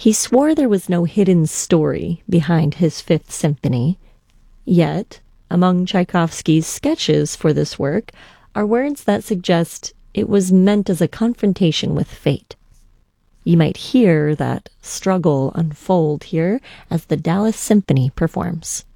He swore there was no hidden story behind his Fifth Symphony. Yet, among Tchaikovsky's sketches for this work are words that suggest it was meant as a confrontation with fate. You might hear that struggle unfold here as the Dallas Symphony performs.